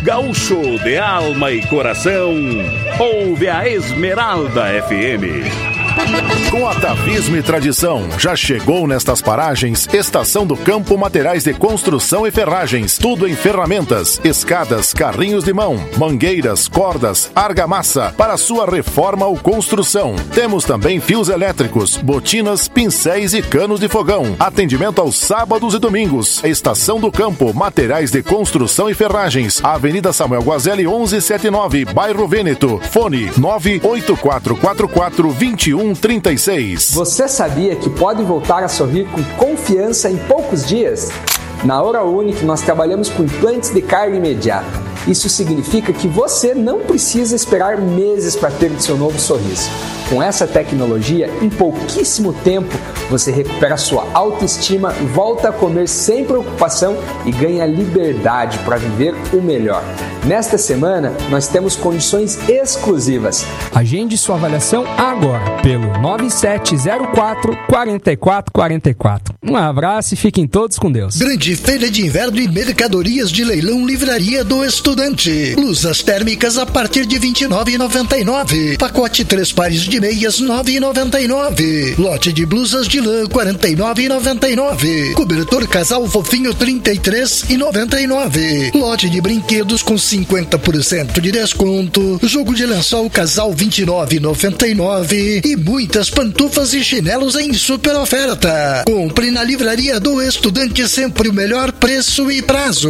Gaúcho de alma e coração, ouve a Esmeralda FM. Com atavismo e tradição, já chegou nestas paragens Estação do Campo Materiais de Construção e Ferragens. Tudo em ferramentas, escadas, carrinhos de mão, mangueiras, cordas, argamassa para sua reforma ou construção. Temos também fios elétricos, botinas, pincéis e canos de fogão. Atendimento aos sábados e domingos. Estação do Campo Materiais de Construção e Ferragens. Avenida Samuel Guazelli 1179, Bairro Vêneto. Fone 984442136. Você sabia que pode voltar a sorrir com confiança em poucos dias? Na Oral Unique nós trabalhamos com implantes de carga imediata. Isso significa que você não precisa esperar meses para ter o seu novo sorriso. Com essa tecnologia, em pouquíssimo tempo, você recupera sua autoestima, volta a comer sem preocupação e ganha liberdade para viver o melhor. Nesta semana, nós temos condições exclusivas. Agende sua avaliação agora pelo 9704-4444. Um abraço e fiquem todos com Deus. Grande Feira de Inverno e Mercadorias de Leilão Livraria do Estudante. Blusas térmicas a partir de R$ 29,99. Pacote 3 pares de meias R$ 9,99. Lote de blusas de lã R$ 49,99. Cobertor casal fofinho R$ 33,99. Lote de brinquedos com 50% de desconto. Jogo de lençol casal R$ 29,99. E muitas pantufas e chinelos em super oferta. Compre na Livraria do Estudante, sempre o melhor preço e prazo.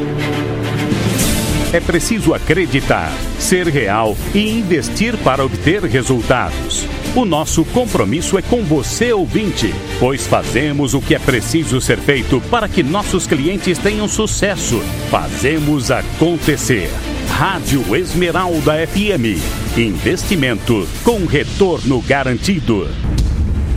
É preciso acreditar, ser real e investir para obter resultados. O nosso compromisso é com você, ouvinte, pois fazemos o que é preciso ser feito para que nossos clientes tenham sucesso. Fazemos acontecer. Rádio Esmeralda FM. Investimento com retorno garantido.